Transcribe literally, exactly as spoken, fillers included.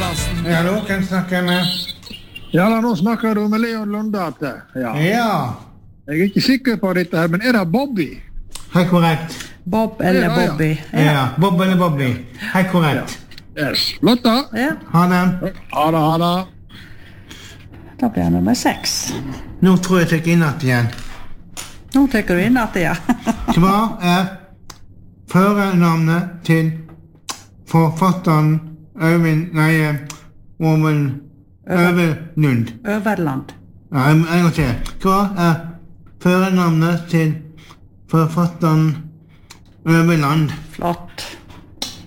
podcasten. Ja, hallo, hvem snakker med? Ja, da, nå snakker du med Leon Lundate. Ja. Ja. Jeg er ikke sikker på dette her, men er det Bobby? Helt korrekt. Bob eller Ja, ja. Bobby. Ja, Bob eller Bobby. Helt korrekt. Yes. Lotta? Ja, Ha det. Ha det, ha det. da blir jeg nummer seks. Nå tror jeg jeg tar innat igjen. Nå trykker du inn at det, ja. Hva er førernavnet til forfatteren Øyvind, nei, Åmen Øverlund? Øverland. Ja, en en gang til. Hva er førernavnet til forfatteren Øverland? Flott.